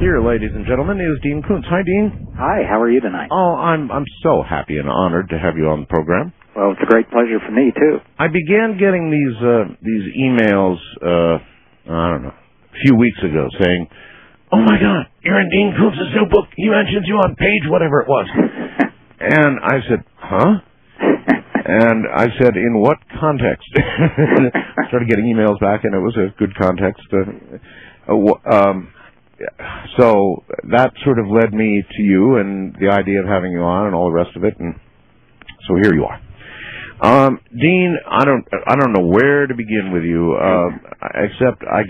Here, ladies and gentlemen, is Dean Koontz. Hi, Dean. Hi, how are you tonight? Oh, I'm so happy and honored to have you on the program. Well, it's a great pleasure for me, too. I began getting these emails, I don't know, a few weeks ago saying, "Oh my God, you're in Dean Koontz's new book. He mentions you on page whatever it was." And I said, "Huh?" And I said, "In what context?" I started getting emails back, and it was a good context. So that sort of led me to you and the idea of having you on and all the rest of it, and so here you are. Dean, I don't know where to begin with you, except I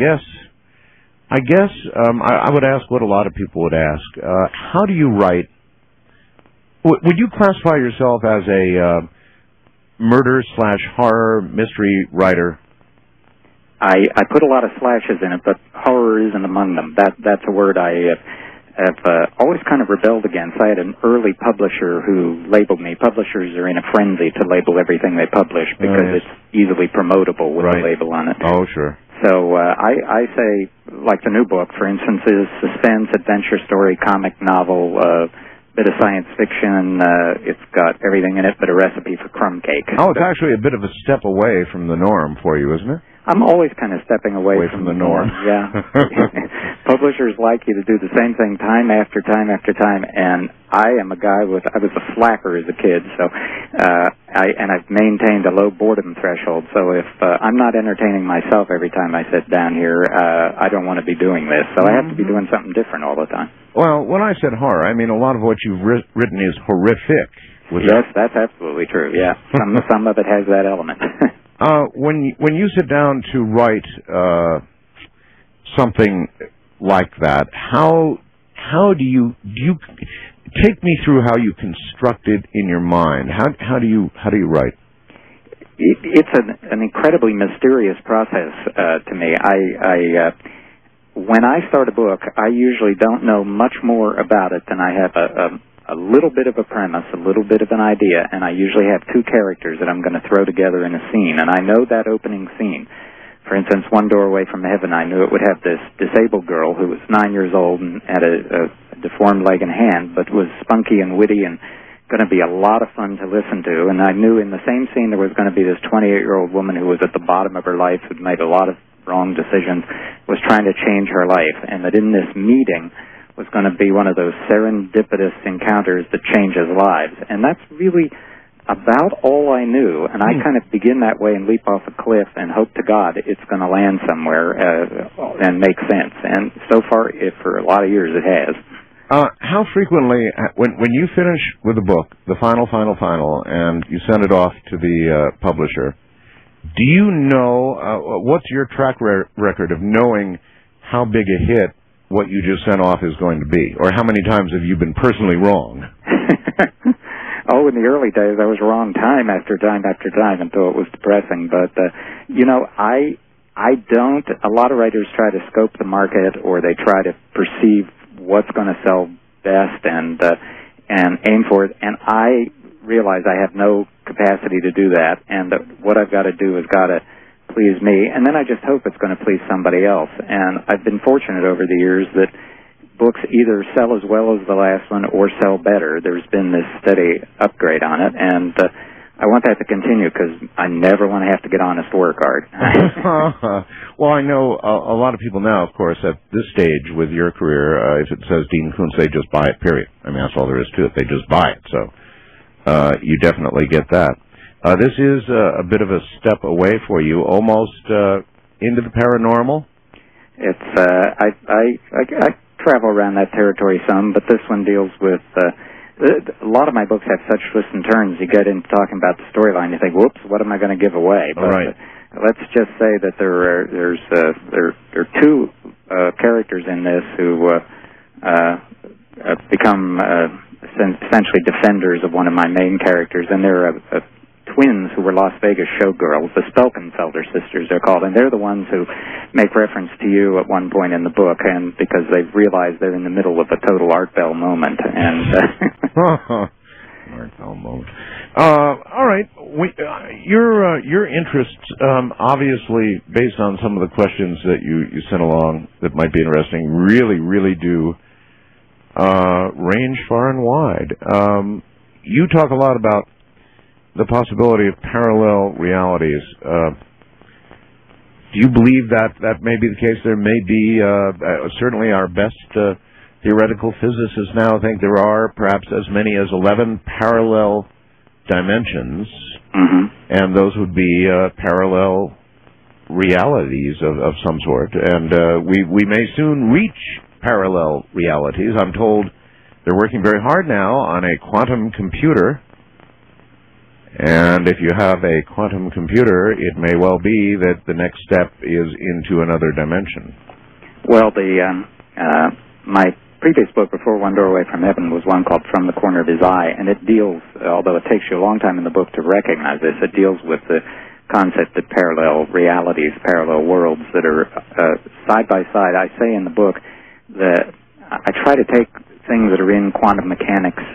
would ask what a lot of people would ask. How do you write? Would you classify yourself as a murder/horror mystery writer? I put a lot of slashes in it, but horror isn't among them. That's a word I have always kind of rebelled against. I had an early publisher who labeled me. Publishers are in a frenzy to label everything they publish because it's easily promotable with a label on it. Oh, sure. So I say, like the new book, for instance, is suspense, adventure story, comic novel, bit of science fiction. It's got everything in it but a recipe for crumb cake. Oh, it's actually a bit of a step away from the norm for you, isn't it? I'm always kind of stepping away from the norm. Yeah. Publishers like you to do the same thing time after time after time, and I am a guy I was a slacker as a kid, so I've maintained a low boredom threshold, so if I'm not entertaining myself every time I sit down here, I don't want to be doing this, so I have to be doing something different all the time. Well, when I said horror, I mean a lot of what you've written is horrific. Yes, that's absolutely true, yeah. Some of it has that element. When you sit down to write something like that, how do you take me through how you construct it in your mind? How do you write? It's an incredibly mysterious process to me. When I start a book, I usually don't know much more about it than I have a little bit of a premise, a little bit of an idea, and I usually have two characters that I'm going to throw together in a scene, and I know that opening scene. For instance, One Door Away from Heaven, I knew it would have this disabled girl who was 9 years old and had a deformed leg and hand, but was spunky and witty and going to be a lot of fun to listen to, and I knew in the same scene there was going to be this 28-year-old woman who was at the bottom of her life, who'd made a lot of wrong decisions, was trying to change her life, and that in this meeting was going to be one of those serendipitous encounters that changes lives. And that's really about all I knew. And I kind of begin that way and leap off a cliff and hope to God it's going to land somewhere and make sense. And so far, for a lot of years, it has. How frequently, when you finish with a book, the final, and you send it off to the publisher, do you know, what's your track record of knowing how big a hit what you just sent off is going to be? Or how many times have you been personally wrong? Oh, in the early days, I was wrong time after time after time until it was depressing. But, I don't. A lot of writers try to scope the market, or they try to perceive what's going to sell best and aim for it. And I realize I have no capacity to do that. And what I've got to do is got to please me, and then I just hope it's going to please somebody else. And I've been fortunate over the years that books either sell as well as the last one or sell better. There's been this steady upgrade on it, and I want that to continue because I never want to have to get honest work, Art. Well, I know a lot of people now, of course, at this stage with your career, if it says Dean Koontz, they just buy it, period. I mean, that's all there is to it. They just buy it. So you definitely get that. This is a bit of a step away for you, almost into the paranormal. It's I travel around that territory some, but this one deals with a lot of my books have such twists and turns. You get into talking about the storyline, you think, "Whoops, what am I going to give away?" But right. Let's just say that there are two characters in this who become essentially defenders of one of my main characters, and they're twins who were Las Vegas showgirls, the Spelkenfelder sisters they're called, and they're the ones who make reference to you at one point in the book, and because they've realized they're in the middle of a total Art Bell moment. And Heartfelt moment. All right. Your interests, obviously, based on some of the questions that you sent along that might be interesting, really do range far and wide. You talk a lot about the possibility of parallel realities. Do you believe that may be the case? There may be, certainly our best theoretical physicists now think there are perhaps as many as 11 parallel dimensions, and those would be parallel realities of some sort. And we may soon reach parallel realities. I'm told they're working very hard now on a quantum computer. And if you have a quantum computer, it may well be that the next step is into another dimension. Well, my previous book, Before One Doorway from Heaven, was one called From the Corner of His Eye, and it deals, although it takes you a long time in the book to recognize this, it deals with the concept of parallel realities, parallel worlds that are side by side. I say in the book that I try to take things that are in quantum mechanics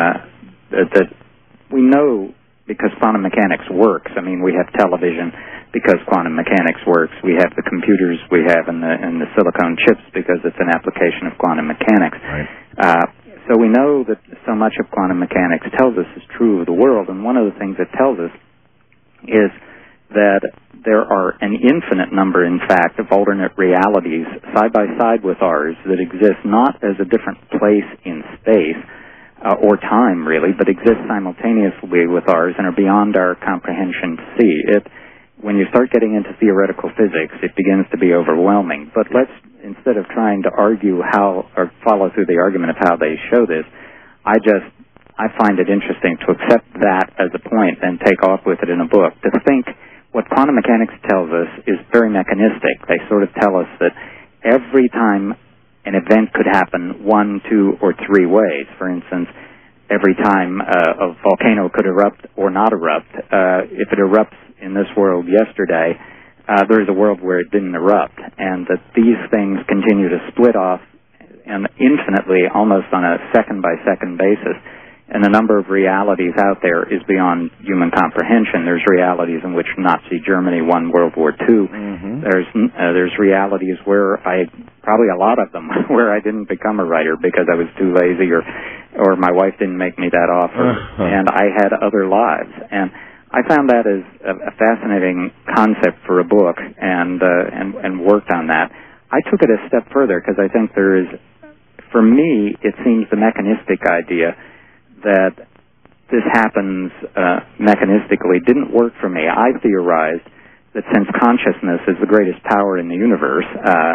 that we know because quantum mechanics works. I mean, we have television because quantum mechanics works. We have the computers we have and the silicon chips because it's an application of quantum mechanics. Right. So we know that so much of quantum mechanics tells us is true of the world, and one of the things it tells us is that there are an infinite number, in fact, of alternate realities side by side with ours that exist not as a different place in space, or time, really, but exist simultaneously with ours and are beyond our comprehension to see. When you start getting into theoretical physics, it begins to be overwhelming. But let's, instead of trying to argue how, or follow through the argument of how they show this, I find it interesting to accept that as a point and take off with it in a book. To think what quantum mechanics tells us is very mechanistic. They sort of tell us that every time an event could happen 1, 2, or 3 ways. For instance, every time a volcano could erupt or not erupt. If it erupts in this world yesterday, there's a world where it didn't erupt, and that these things continue to split off and infinitely, almost on a second-by-second basis. And the number of realities out there is beyond human comprehension. There's realities in which Nazi Germany won World War II. There's realities where probably a lot of them, where I didn't become a writer because I was too lazy, or my wife didn't make me that offer, and I had other lives. And I found that as a fascinating concept for a book, and worked on that. I took it a step further because I think there is, for me, it seems the mechanistic idea that this happens mechanistically didn't work for me. I theorized that since consciousness is the greatest power in the universe,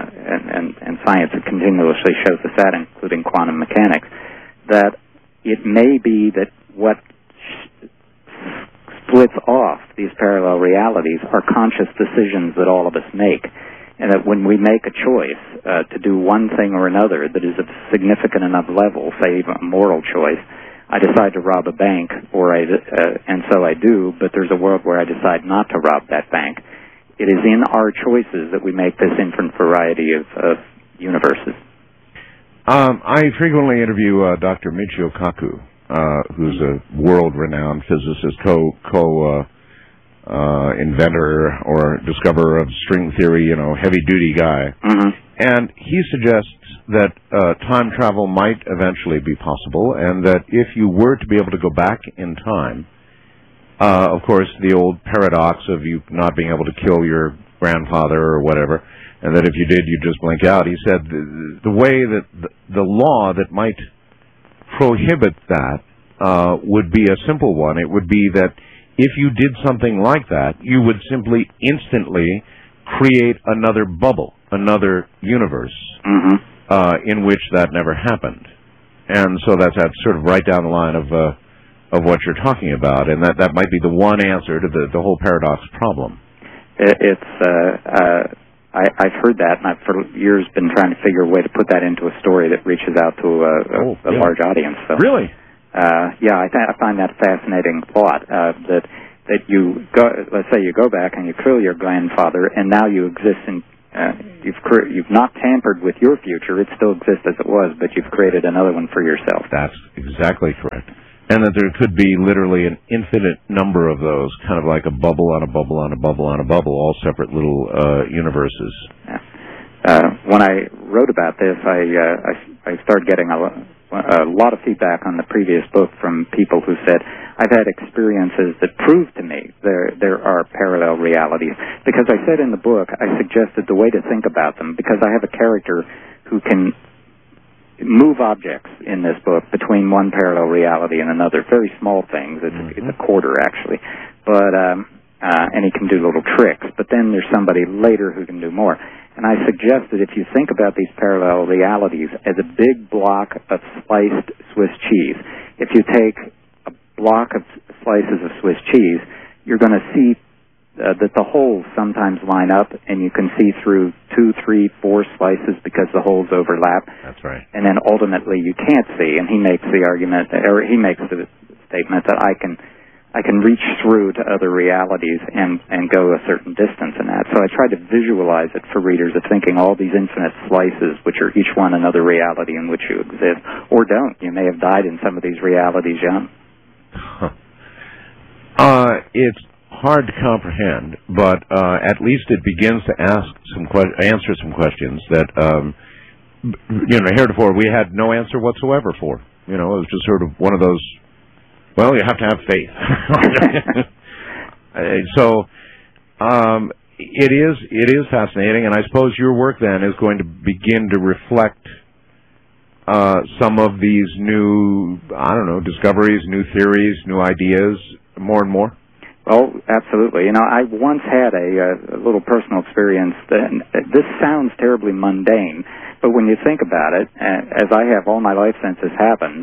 and science continuously shows us that, including quantum mechanics, that it may be that what splits off these parallel realities are conscious decisions that all of us make, and that when we make a choice to do one thing or another that is of significant enough level, say even a moral choice, I decide to rob a bank, and so I do, but there's a world where I decide not to rob that bank. It is in our choices that we make this infinite variety of universes. I frequently interview Dr. Michio Kaku, who's a world-renowned physicist, inventor or discoverer of string theory, heavy-duty guy. And he suggests that time travel might eventually be possible, and that if you were to be able to go back in time, of course, the old paradox of you not being able to kill your grandfather or whatever, and that if you did, you'd just blink out. He said the way that the law that might prohibit that would be a simple one. It would be that if you did something like that, you would simply instantly create another bubble, another universe, in which that never happened. And so that's sort of right down the line of what you're talking about, and that might be the one answer to the whole paradox problem. I've heard that, and I've for years been trying to figure a way to put that into a story that reaches out to a large audience. So, really? I find that a fascinating thought, that you go, let's say you go back and you kill your grandfather, and now you exist in, you've not tampered with your future, it still exists as it was, but you've created another one for yourself. That's exactly correct. and that there could be literally an infinite number of those, kind of like a bubble on a bubble on a bubble on a bubble, all separate little universes. When I wrote about this, I started getting a lot of feedback on the previous book from people who said, I've had experiences that prove to me there are parallel realities. Because I said in the book, I suggested the way to think about them, because I have a character who can move objects in this book between one parallel reality and another. Very small things. It's a quarter, actually. But and he can do little tricks. But then there's somebody later who can do more. And I suggested if you think about these parallel realities as a big block of sliced Swiss cheese, if you take a block of slices of Swiss cheese, you're going to see that the holes sometimes line up, and you can see through 2, 3, 4 slices because the holes overlap. That's right. And then ultimately you can't see, and he makes the argument, or he makes the statement that I can reach through to other realities and go a certain distance in that. So I tried to visualize it for readers of thinking all these infinite slices, which are each one another reality in which you exist, or don't. You may have died in some of these realities young. It's hard to comprehend, but at least it begins to answer some questions that, heretofore we had no answer whatsoever for. It was just sort of one of those, well, you have to have faith. So it is fascinating, and I suppose your work then is going to begin to reflect some of these new, discoveries, new theories, new ideas, more and more. Oh, absolutely. I once had a little personal experience. This sounds terribly mundane, but when you think about it, as I have all my life since this happened,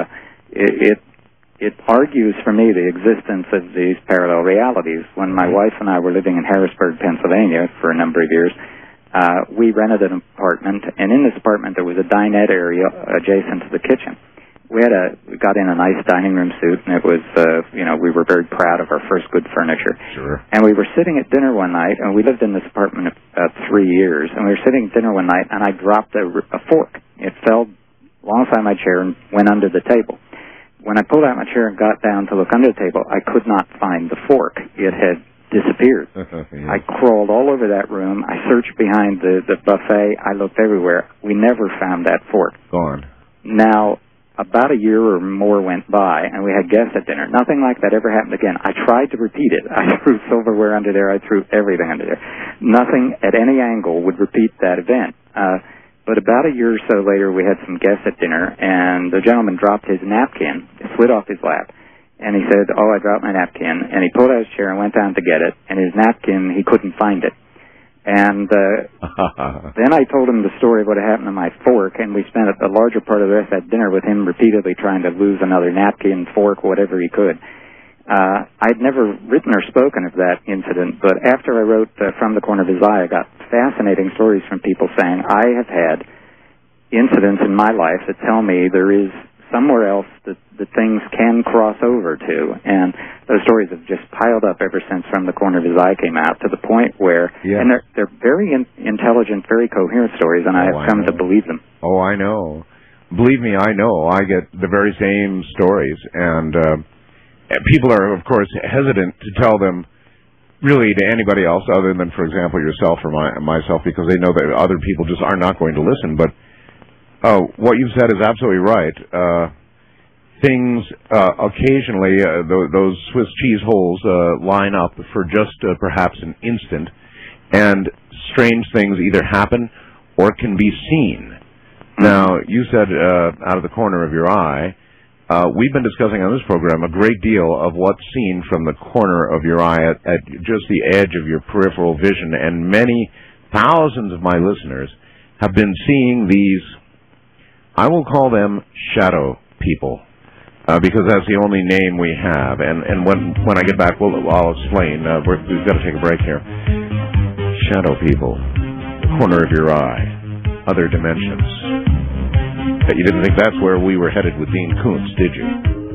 it argues for me the existence of these parallel realities. When my wife and I were living in Harrisburg, Pennsylvania for a number of years, we rented an apartment, and in this apartment there was a dinette area adjacent to the kitchen. We got in a nice dining room suite, and it was, we were very proud of our first good furniture. Sure. And we were sitting at dinner one night, and we lived in this apartment about 3 years, and we were sitting at dinner one night, and I dropped a fork. It fell alongside my chair and went under the table. When I pulled out my chair and got down to look under the table, I could not find the fork. It had disappeared. Yeah. I crawled all over that room. I searched behind the buffet. I looked everywhere. We never found that fork. Gone. Now, about a year or more went by, and we had guests at dinner. Nothing like that ever happened again. I tried to repeat it. I threw silverware under there. I threw everything under there. Nothing at any angle would repeat that event. But about a year or so later, we had some guests at dinner, and the gentleman dropped his napkin. It slid off his lap. And he said, I dropped my napkin. And he pulled out his chair and went down to get it. And his napkin, he couldn't find it. And then I told him the story of what had happened to my fork, and we spent a larger part of the rest of that dinner with him repeatedly trying to lose another napkin, fork, whatever he could. I'd never written or spoken of that incident, but after I wrote From the Corner of His Eye, I got fascinating stories from people saying, I have had incidents in my life that tell me there is somewhere else that things can cross over to. And those stories have just piled up ever since From the Corner of His Eye came out, to the point where, and they're very intelligent, very coherent stories, and I have come to believe them. Oh, I know. Believe me, I know. I get the very same stories, and people are, of course, hesitant to tell them really to anybody else other than, for example, yourself or myself, because they know that other people just are not going to listen. But what you've said is absolutely right. Things occasionally, those Swiss cheese holes line up for just perhaps an instant, and strange things either happen or can be seen. Now, you said out of the corner of your eye, we've been discussing on this program a great deal of what's seen from the corner of your eye at just the edge of your peripheral vision, and many thousands of my listeners have been seeing these, I will call them shadow people, because that's the only name we have. And when I get back, I'll explain. We've got to take a break here. Shadow people, the corner of your eye, other dimensions. You didn't think that's where we were headed with Dean Koontz, did you?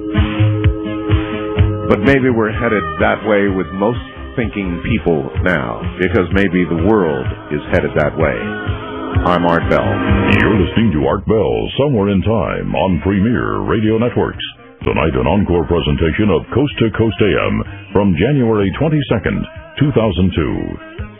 But maybe we're headed that way with most thinking people now, because maybe the world is headed that way. I'm Art Bell. You're listening to Art Bell, Somewhere in Time, on Premier Radio Networks. Tonight, an encore presentation of Coast to Coast AM from January 22nd, 2002.